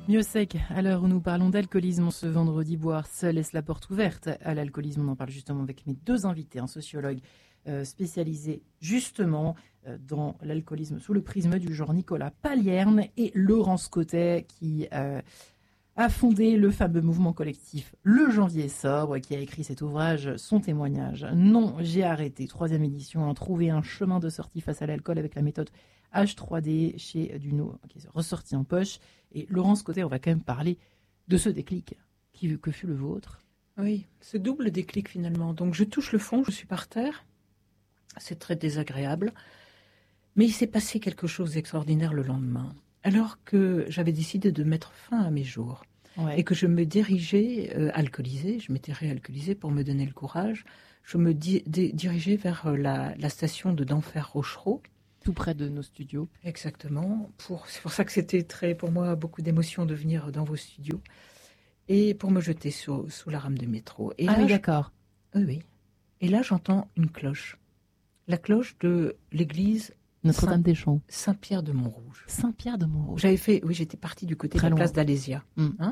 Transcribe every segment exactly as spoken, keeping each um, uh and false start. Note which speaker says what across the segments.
Speaker 1: Mieux sec, à l'heure où nous parlons d'alcoolisme, ce vendredi, boire seul laisse la porte ouverte à l'alcoolisme. On en parle justement avec mes deux invités, un sociologue euh, spécialisé justement euh, dans l'alcoolisme sous le prisme du genre Nicolas Palierne et Laurence Cottet qui euh, a fondé le fameux mouvement collectif Le Janvier Sobre, qui a écrit cet ouvrage, son témoignage. Non, j'ai arrêté, troisième édition, hein, trouver un chemin de sortie face à l'alcool avec la méthode H trois D chez Duno, qui est ressorti en poche. Et Laurence Cottet, on va quand même parler de ce déclic qui, que fut le vôtre.
Speaker 2: Oui, ce double déclic finalement. Donc je touche le fond, je suis par terre, c'est très désagréable, mais il s'est passé quelque chose d'extraordinaire le lendemain. Alors que j'avais décidé de mettre fin à mes jours ouais. et que je me dirigeais euh, alcoolisée, je m'étais réalcoolisée pour me donner le courage, je me di- di- dirigeais vers la, la station de Denfert-Rochereau.
Speaker 1: Tout près de nos studios.
Speaker 2: Exactement. Pour, c'est pour ça que c'était très, pour moi beaucoup d'émotion de venir dans vos studios et pour me jeter sous, sous la rame de métro. Et
Speaker 1: ah
Speaker 2: là,
Speaker 1: oui,
Speaker 2: je,
Speaker 1: d'accord.
Speaker 2: Oui, oui. Et là, j'entends une cloche. La cloche de l'église
Speaker 1: Notre-Dame des Champs.
Speaker 2: Saint-Pierre de Montrouge.
Speaker 1: Saint-Pierre de Montrouge.
Speaker 2: J'avais fait, oui, j'étais partie du côté
Speaker 1: Très
Speaker 2: de la
Speaker 1: loin.
Speaker 2: place d'Alésia.
Speaker 1: Mm.
Speaker 2: Hein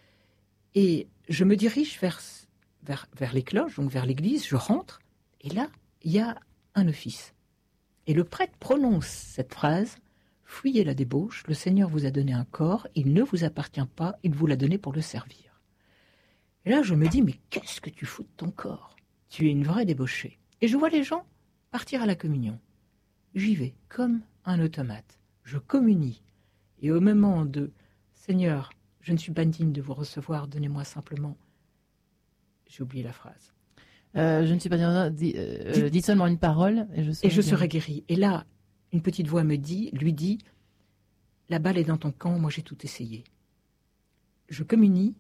Speaker 2: et je me dirige vers, vers, vers les cloches, donc vers l'église, je rentre, et là, il y a un office. Et le prêtre prononce cette phrase, « Fuyez la débauche, le Seigneur vous a donné un corps, il ne vous appartient pas, il vous l'a donné pour le servir. » Et là, je me dis, mais qu'est-ce que tu fous de ton corps ? Tu es une vraie débauchée. Et je vois les gens partir à la communion. J'y vais, comme un automate. Je communie. Et au moment de « Seigneur, je ne suis pas digne de vous recevoir, donnez-moi simplement… » J'ai oublié la phrase.
Speaker 1: Euh, je ne suis pas dire, dis, euh, dites seulement une parole et je serai,
Speaker 2: et je serai guéri. Et là, une petite voix me dit, lui dit, la balle est dans ton camp, moi j'ai tout essayé. Je communie,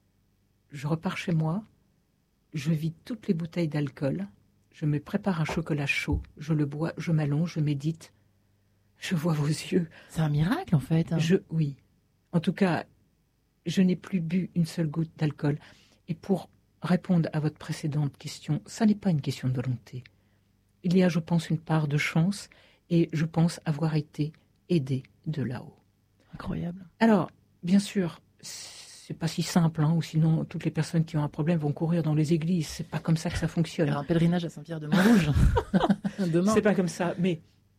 Speaker 2: je repars chez moi, je vide toutes les bouteilles d'alcool, je me prépare un chocolat chaud, je le bois, je m'allonge, je médite, je vois vos yeux.
Speaker 1: C'est un miracle en fait. Hein.
Speaker 2: Je, oui. En tout cas, je n'ai plus bu une seule goutte d'alcool. Et pour répondre à votre précédente question, ça n'est pas une question de volonté. Il y a, je pense, une part de chance et je pense avoir été aidé de là-haut.
Speaker 1: Incroyable.
Speaker 2: Alors, bien sûr, c'est pas si simple, hein, ou sinon toutes les personnes qui ont un problème vont courir dans les églises. C'est pas comme ça que ça fonctionne.
Speaker 1: Faire un pèlerinage à Saint-Pierre de Montrouge. Demain.
Speaker 2: C'est pas comme ça, mais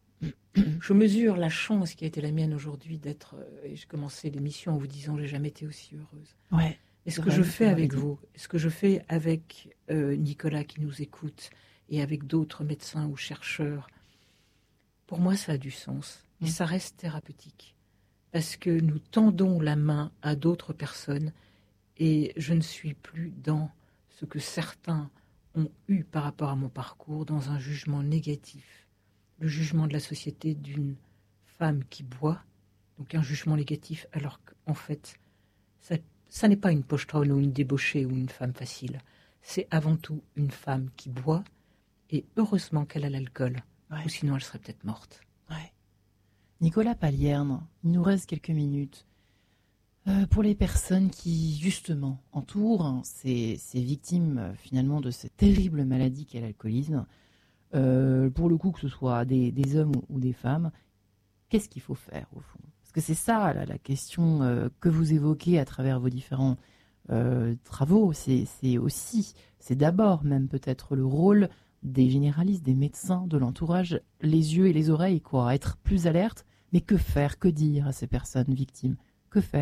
Speaker 2: je mesure la chance qui a été la mienne aujourd'hui d'être. Euh, et j'ai commencé l'émission en vous disant j'ai jamais été aussi heureuse.
Speaker 1: Ouais.
Speaker 2: Et ce que je fais avec vous, ce que je fais avec euh, Nicolas qui nous écoute et avec d'autres médecins ou chercheurs, pour moi ça a du sens et mmh. ça reste thérapeutique parce que nous tendons la main à d'autres personnes et je ne suis plus dans ce que certains ont eu par rapport à mon parcours, dans un jugement négatif, le jugement de la société d'une femme qui boit, donc un jugement négatif alors qu'en fait ça Ça n'est pas une pochetronne ou une débauchée ou une femme facile. C'est avant tout une femme qui boit et heureusement qu'elle a l'alcool. Ouais. Ou sinon elle serait peut-être morte.
Speaker 1: Ouais. Nicolas Palierne, il nous reste quelques minutes. Euh, pour les personnes qui, justement, entourent hein, ces, ces victimes euh, finalement de cette terrible maladie qu'est l'alcoolisme, euh, pour le coup que ce soit des, des hommes ou, ou des femmes, qu'est-ce qu'il faut faire au fond ? Parce que c'est ça la, la question euh, que vous évoquez à travers vos différents euh, travaux. C'est, c'est aussi, c'est d'abord même peut-être le rôle des généralistes, des médecins, de l'entourage, les yeux et les oreilles, quoi, être plus alerte. Mais que faire, que dire à ces personnes victimes ? Que faire ?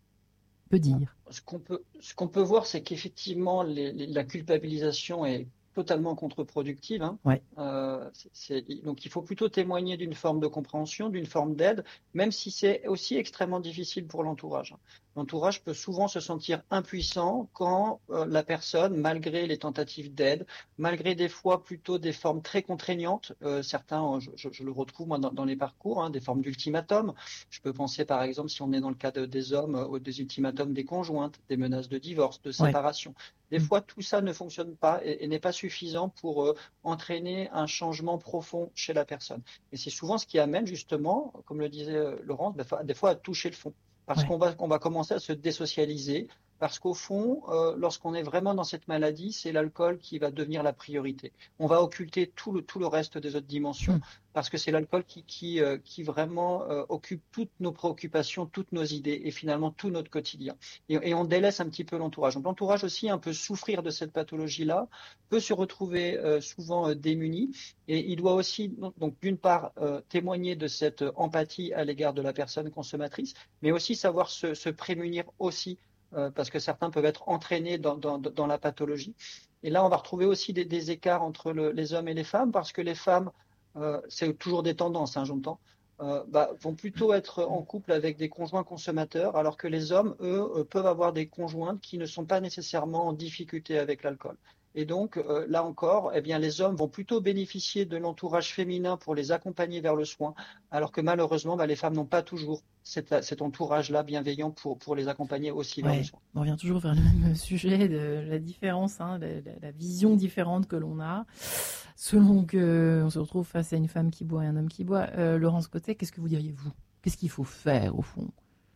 Speaker 1: Que dire ?
Speaker 3: Ce qu'on peut, ce qu'on peut voir, c'est qu'effectivement, les, les, la culpabilisation est totalement contre-productive. Hein.
Speaker 1: Ouais.
Speaker 3: Euh, c'est, c'est, donc il faut plutôt témoigner d'une forme de compréhension, d'une forme d'aide, même si c'est aussi extrêmement difficile pour l'entourage. L'entourage peut souvent se sentir impuissant quand euh, la personne, malgré les tentatives d'aide, malgré des fois plutôt des formes très contraignantes, euh, certains, je, je, je le retrouve moi dans, dans les parcours, hein, des formes d'ultimatum. Je peux penser par exemple, si on est dans le cas de, des hommes, euh, des ultimatums des conjointes, des menaces de divorce, de séparation. Ouais. Des fois, tout ça ne fonctionne pas et, et n'est pas suffisant pour euh, entraîner un changement profond chez la personne. Et c'est souvent ce qui amène justement, comme le disait euh, Laurence, des fois, des fois à toucher le fond. Parce ouais. qu'on va, qu'on va commencer à se désocialiser, parce qu'au fond, euh, lorsqu'on est vraiment dans cette maladie, c'est l'alcool qui va devenir la priorité. On va occulter tout le, tout le reste des autres dimensions, mmh. parce que c'est l'alcool qui, qui, euh, qui vraiment euh, occupe toutes nos préoccupations, toutes nos idées et finalement tout notre quotidien. Et, et on délaisse un petit peu l'entourage. Donc l'entourage aussi un peu souffrir de cette pathologie-là, peut se retrouver euh, souvent euh, démuni, et il doit aussi, donc, donc d'une part, euh, témoigner de cette empathie à l'égard de la personne consommatrice, mais aussi savoir se, se prémunir aussi, euh, parce que certains peuvent être entraînés dans, dans, dans la pathologie. Et là, on va retrouver aussi des, des écarts entre le, les hommes et les femmes, parce que les femmes, euh, c'est toujours des tendances, hein, j'entends, euh, bah, vont plutôt être en couple avec des conjoints consommateurs, alors que les hommes, eux, euh, peuvent avoir des conjointes qui ne sont pas nécessairement en difficulté avec l'alcool. Et donc, euh, là encore, eh bien, les hommes vont plutôt bénéficier de l'entourage féminin pour les accompagner vers le soin, alors que malheureusement, bah, les femmes n'ont pas toujours cet, cet entourage-là bienveillant pour, pour les accompagner aussi
Speaker 1: ouais,
Speaker 3: vers le soin.
Speaker 1: On revient toujours vers le même sujet de la différence, hein, la, la, la vision différente que l'on a, selon qu'on se retrouve face à une femme qui boit et un homme qui boit. Euh, Laurence Cottet, qu'est-ce que vous diriez, vous? Qu'est-ce qu'il faut faire, au fond?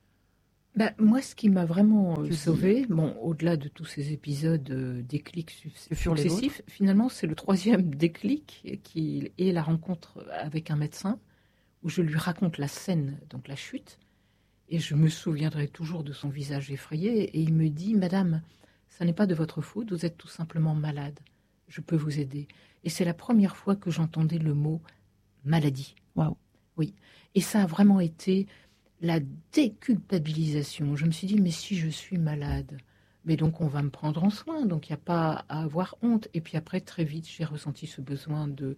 Speaker 2: Ben, moi, ce qui m'a vraiment euh, sauvé, bon, au-delà de tous ces épisodes euh, déclics successifs, finalement, c'est le troisième déclic qui est la rencontre avec un médecin, où je lui raconte la scène, donc la chute, et je me souviendrai toujours de son visage effrayé, et il me dit, Madame, ça n'est pas de votre faute, vous êtes tout simplement malade, je peux vous aider. Et c'est la première fois que j'entendais le mot maladie.
Speaker 1: Waouh.
Speaker 2: Oui, et ça a vraiment été la déculpabilisation. Je me suis dit, mais si je suis malade, mais donc on va me prendre en soin, donc il n'y a pas à avoir honte. Et puis après, très vite, j'ai ressenti ce besoin de,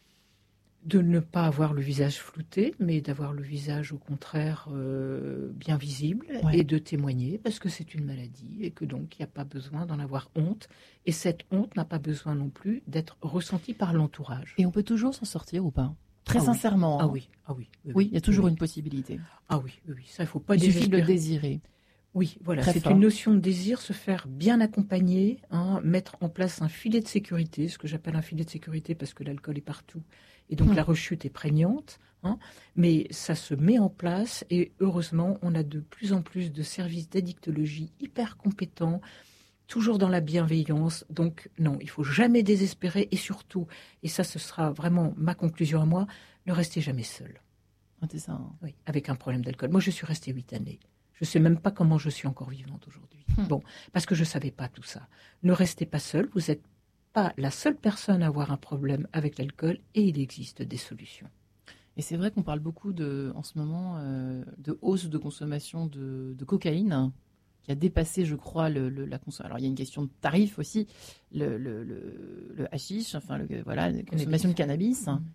Speaker 2: de ne pas avoir le visage flouté, mais d'avoir le visage au contraire euh, bien visible, ouais. Et de témoigner, parce que c'est une maladie et que donc il n'y a pas besoin d'en avoir honte. Et cette honte n'a pas besoin non plus d'être ressentie par l'entourage.
Speaker 1: Et on peut toujours s'en sortir ou pas ? Très
Speaker 2: ah
Speaker 1: sincèrement.
Speaker 2: Oui. Ah oui, ah oui.
Speaker 1: Oui, oui, il y a toujours oui. une possibilité.
Speaker 2: Ah oui, oui, ça, il ne faut pas
Speaker 1: il suffit de le désirer.
Speaker 2: Oui, voilà, très c'est fort. Une notion de désir, se faire bien accompagner, hein, mettre en place un filet de sécurité, ce que j'appelle un filet de sécurité parce que l'alcool est partout et donc mmh. la rechute est prégnante, hein, mais ça se met en place et heureusement, on a de plus en plus de services d'addictologie hyper compétents, toujours dans la bienveillance. Donc non, il ne faut jamais désespérer et surtout, et ça ce sera vraiment ma conclusion à moi, ne restez jamais seul.
Speaker 1: Ah, c'est ça. Hein.
Speaker 2: Oui, avec un problème d'alcool. Moi, je suis restée huit années. Je ne sais même pas comment je suis encore vivante aujourd'hui. Hum. Bon, parce que je ne savais pas tout ça. Ne restez pas seul, vous n'êtes pas la seule personne à avoir un problème avec l'alcool et il existe des solutions.
Speaker 1: Et c'est vrai qu'on parle beaucoup de, en ce moment euh, de hausse de consommation de, de cocaïne, qui a dépassé, je crois, le, le, la consommation. Alors, il y a une question de tarif aussi, le, le, le, le hashish, enfin, le, voilà, la consommation de cannabis. Mmh.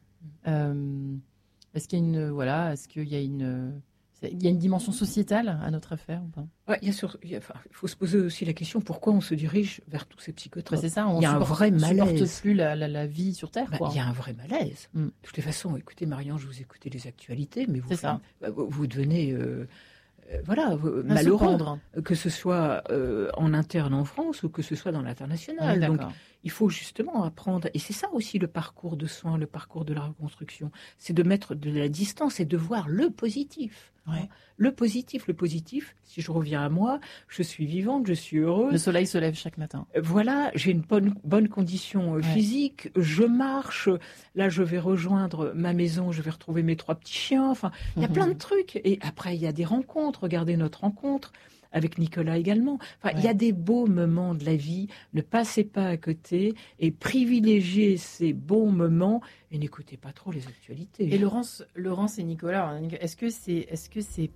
Speaker 1: Euh, est-ce qu'il y a une, voilà, est-ce qu'il y a une, il y a une dimension sociétale à notre affaire ou pas ?
Speaker 2: Ouais, il y a sur, il y a, enfin, il faut se poser aussi la question pourquoi on se dirige vers tous ces psychotropes.
Speaker 1: Bah c'est ça, on
Speaker 2: il y a
Speaker 1: supporte,
Speaker 2: un vrai malaise.
Speaker 1: On supporte plus la, la, la vie sur Terre.
Speaker 2: Bah,
Speaker 1: quoi.
Speaker 2: Il y a un vrai malaise.
Speaker 1: Mm.
Speaker 2: De toutes les façons, écoutez, Marianne, je vous écoutez les actualités, mais vous,
Speaker 1: c'est ça.
Speaker 2: Vous, vous devenez euh, voilà, malheureux, que ce soit euh, en interne en France ou que ce soit dans l'international.
Speaker 1: Oui,
Speaker 2: donc, il faut justement apprendre, et c'est ça aussi le parcours de soins, le parcours de la reconstruction, c'est de mettre de la distance et de voir le positif.
Speaker 1: Ouais.
Speaker 2: Le positif, le positif, si je reviens à moi, je suis vivante, je suis heureuse.
Speaker 1: Le soleil se lève chaque matin.
Speaker 2: Voilà, j'ai une bonne, bonne condition ouais. physique, je marche, là je vais rejoindre ma maison, je vais retrouver mes trois petits chiens, enfin, il y a plein de trucs. Et après, il y a des rencontres, regardez notre rencontre avec Nicolas également. Enfin, ouais. il y a des beaux moments de la vie, ne passez pas à côté et privilégiez ces beaux moments et n'écoutez pas trop les actualités.
Speaker 1: Et Laurence, Laurence et Nicolas, est-ce que c'est, est-ce que c'est,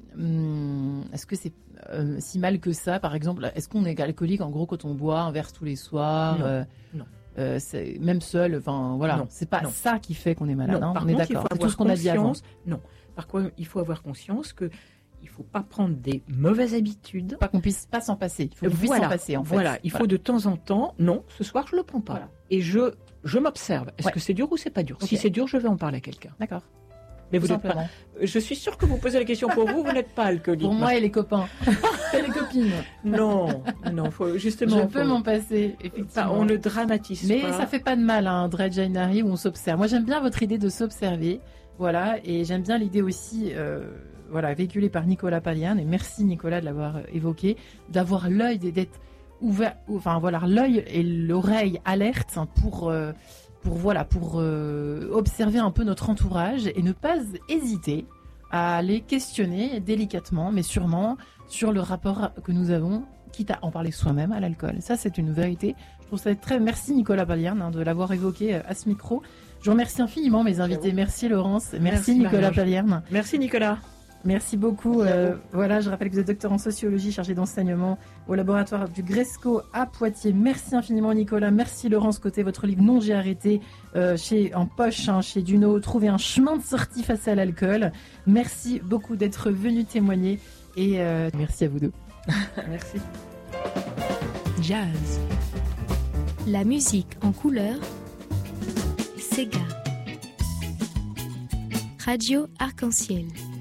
Speaker 1: hum, est-ce que c'est euh, si mal que ça, par exemple, est-ce qu'on est alcoolique en gros quand on boit un verre tous les soirs
Speaker 2: Non.
Speaker 1: Euh,
Speaker 2: non.
Speaker 1: Euh, c'est, même seul, enfin voilà, non. c'est pas
Speaker 2: non.
Speaker 1: ça qui fait qu'on est malade.
Speaker 2: Non.
Speaker 1: Hein,
Speaker 2: Par
Speaker 1: on est
Speaker 2: contre,
Speaker 1: d'accord.
Speaker 2: Il faut
Speaker 1: tout ce qu'on a dit avant.
Speaker 2: Non. Par contre, il faut avoir conscience que il ne faut pas prendre des mauvaises habitudes.
Speaker 1: Pas qu'on puisse pas s'en passer. Il faut qu'on
Speaker 2: voilà,
Speaker 1: puisse s'en passer, en fait.
Speaker 2: Voilà, il
Speaker 1: voilà.
Speaker 2: faut de temps en temps, non, ce soir, je ne le prends pas. Voilà. Et je, je m'observe. Est-ce
Speaker 1: ouais.
Speaker 2: que c'est dur ou c'est pas dur ?
Speaker 1: Okay.
Speaker 2: Si c'est dur, je vais en parler à quelqu'un.
Speaker 1: D'accord.
Speaker 2: Mais vous n'êtes pas... Je suis sûre que vous posez la question pour vous, vous n'êtes pas alcoolique.
Speaker 1: Pour moi et les copains. Et les copines.
Speaker 2: Non, non, faut, justement...
Speaker 1: Je peux
Speaker 2: faut...
Speaker 1: m'en passer, effectivement.
Speaker 2: On ne dramatise
Speaker 1: Mais
Speaker 2: pas.
Speaker 1: Mais ça fait pas de mal, un hein, Dry January où on s'observe. Moi, j'aime bien votre idée de s'observer. Voilà, et j'aime bien l'idée aussi... Euh... voilà, véhiculé par Nicolas Palierne, et merci Nicolas de l'avoir évoqué, d'avoir l'œil, d'être ouvert, enfin voilà, l'œil et l'oreille alerte pour, euh, pour, voilà, pour euh, observer un peu notre entourage et ne pas hésiter à les questionner délicatement, mais sûrement sur le rapport que nous avons, quitte à en parler soi-même à l'alcool. Ça, c'est une vérité. Je trouve ça très... Merci Nicolas Palierne hein, de l'avoir évoqué à ce micro. Je vous remercie infiniment mes invités. Merci Laurence. Merci, Merci Nicolas Marie-Ange. Palierne.
Speaker 2: Merci Nicolas.
Speaker 1: Merci beaucoup. Euh, voilà, je rappelle que vous êtes docteur en sociologie, chargé d'enseignement au laboratoire du Gresco à Poitiers. Merci infiniment Nicolas. Merci Laurence Côté. Votre livre Non, j'ai arrêté euh, chez en poche hein, chez Duno. Trouver un chemin de sortie face à l'alcool. Merci beaucoup d'être venu témoigner et euh, merci à vous deux.
Speaker 2: Merci.
Speaker 4: Jazz. La musique en couleur. Sega. Radio Arc-en-Ciel.